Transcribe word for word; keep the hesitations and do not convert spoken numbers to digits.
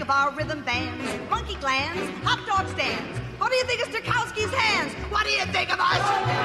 think of our rhythm bands, monkey glands, hot dog stands? What do you think of Stokowski's hands? What do you think of us?